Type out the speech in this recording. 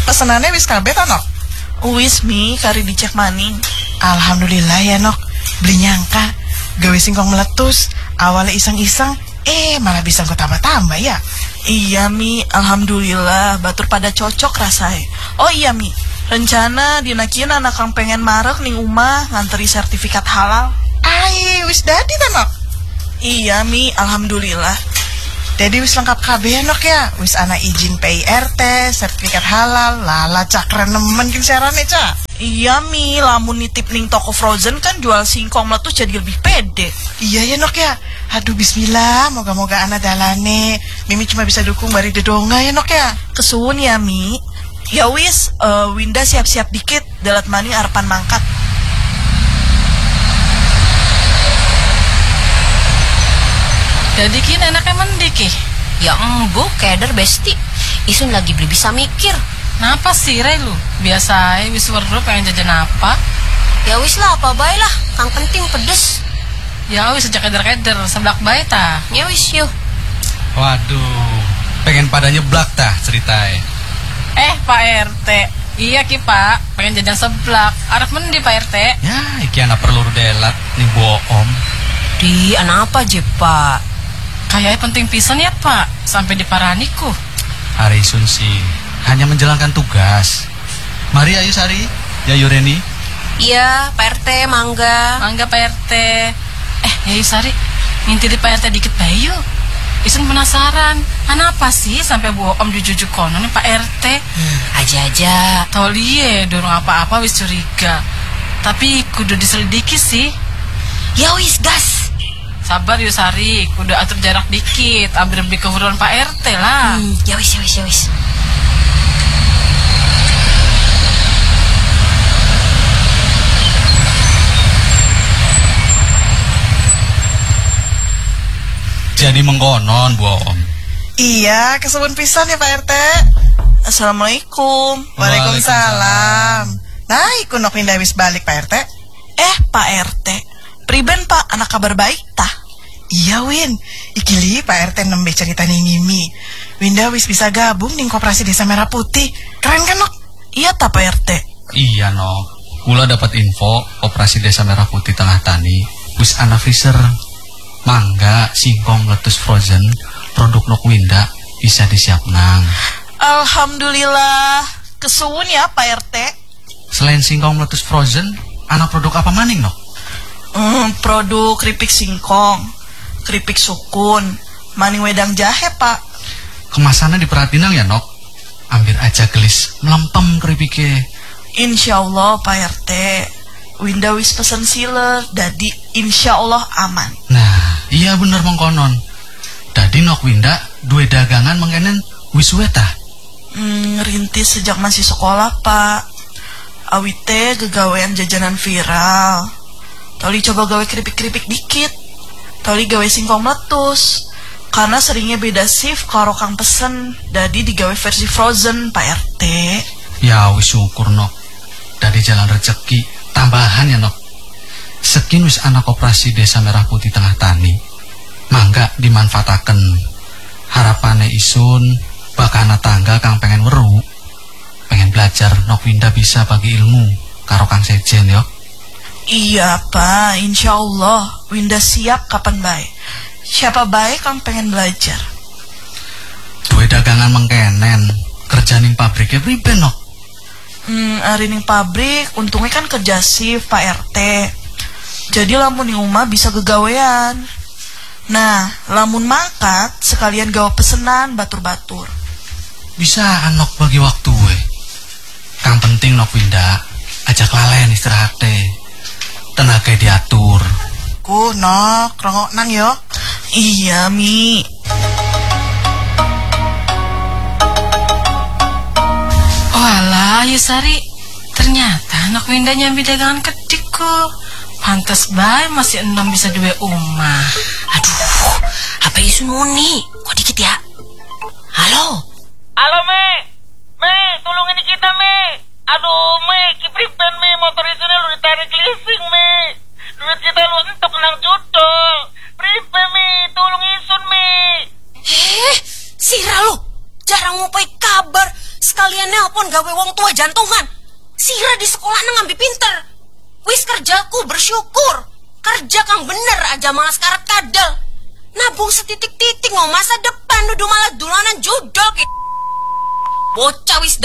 pesenannya wis kabeh ta, Nok? Wis Mi, kari dicek maning. Alhamdulillah ya, Nok. Beli nyangka gawe singkong meletus. Awalnya iseng-iseng, malah bisa gue tambah-tambah ya. Iya Mi, alhamdulillah batur pada cocok rasanya. Oh iya Mi, rencana dinakian anak kang pengen marek ning umah nganteri sertifikat halal. Wis dadi ta, Nok? Iya Mi, alhamdulillah. Jadi wis lengkap kabeh, Nok ya. Wis ana izin PIRT, sertifikat halal. Lala cak keren nemen kin siarane, Cak. Iya Mi, lamun nitip ning toko frozen kan jual singkong meletus jadi lebih pede. Iya ya, Nok ya. Aduh bismillah, moga-moga ana dalane. Mimi cuma bisa dukung bari dedonga ya, Nok ya. Kesuwun ya Mi. Ya wis, Winda siap-siap dikit dalat maning arepan mangkat. Jadi kin enaknya mendik Ya embo, keder besti. Isun lagi beli bisa mikir. Napa sih Ray lu? Biasa wis weruh pengen jajan apa? Ya wis lah, apa bae lah. Kang penting pedes. Ya wis sejak keder-keder seblak bae ta. Ya wis yuk. Waduh, pengen pada nyeblak tah ceritain. Pak RT. Iya ki Pak, pengen jajan seblak. Arep mendi Pak RT? Ya, iki anak perlu delat nih boom. Di anak apa je Pak? Kayaknya penting pisan ya Pak, sampai diparaniku. Hari Sun sih hanya menjalankan tugas. Mari ayo Sari, ya Yureni. Iya, Pak RT, mangga. Mangga Pak RT. Ya Sari, minti di Pak RT dikit bae yuk. Isun penasaran, kenapa sih sampai Bu Om jujuk konon nih Pak RT? Aja-aja. Tolie, dorong apa-apa wis curiga. Tapi kudu diselidiki sih. Ya wis gas. Sabar yuk Sari, kudu atur jarak dikit. Ambil lebih kehuruan Pak RT lah. Ya wis. Jadi mengkonon Bu Om. Iya, kesuwun pisan ya Pak RT. Assalamualaikum. Waalaikumsalam. Nah, iku Nok Winda wis balik Pak RT. Pak RT, priben Pak, anak kabar baik tah? Iya Win, iki li Pak RT nembe cerita nih Mimi. Winda wis bisa gabung ning Koperasi Desa Merah Putih. Keren kan, Nok? Iya tah Pak RT. Iya Nok, kula dapat info Operasi Desa Merah Putih Tengah Tani wis ana freezer. Mangga, singkong, lettuce frozen, produk Nok Winda bisa disiap nang. Alhamdulillah, kesuwun ya Pak RT. Selain singkong, lettuce frozen, ana produk apa maning Nok? Produk keripik singkong, keripik sukun, maning wedang jahe Pak. Kemasannya diperhatiin ya Nok. Ambil aja gelis melempem keripiknya. Insyaallah Pak RT. Winda wis pesen sealer, dadi insyaallah aman. Nah, iya bener mengkonon. Dadi Nok Winda dua dagangan mengkenen wis weta. Rintis sejak masih sekolah Pak. Awite gegawean jajanan viral. Toli coba gawe keripik-keripik dikit. Toli gawe singkong meletus. Karena seringnya beda shift karo kang pesen, dadi digawe versi frozen Pak RT. Ya wis syukur Nok. Dari jalan rezeki tambahan ya Nok. Sekin wis anak Koperasi Desa Merah Putih Tengah Tani. Mangga dimanfaataken. Harapane isun bakana tangga kang pengen weru. Pengen belajar Nok Winda bisa bagi ilmu karo kang sejen yo. Iya Pak, insyaallah Winda siap kapan baik. Siapa baik kang pengen belajar. Dua dagangan mengkenen kerja ning pabriknya priben Nok. Ari ning pabrik untungnya kan kerja shift Pak RT. Jadi lamun ning rumah bisa gegawean. Nah, lamun mangkat sekalian gawe pesenan batur-batur. Bisa Nok bagi waktu we. Kang penting Nok Winda ajak lalen istirahat teh. Tenaga diatur. Ku Nok, rongok nang yo. Iya Mi. Walah, Yusari, ternyata Nok Winda nyambi dagangan kedikku. Pantes bae masih 6 bisa duwe umah. Aduh, HP isun muni. Kok dikit ya? Halo? Halo, Me, tolong ini kita, Me. Aduh, Me, kipripen, Me. Motor isunnya lu ditarik leasing, Me. Duit kita lu entok nang judo. Pripe, Me, tolong isun, Me. Sira lu. Jarang ngupai kabar. sekalian nelpon gawe wong tua jantungan. Sira di sekolah ngambi pinter. Wis kerjaku bersyukur. Kerja kang bener aja malah sekarat kadal. Nabung setitik-titik mau masa depan nuduh malah dolanan judol. Bocah wis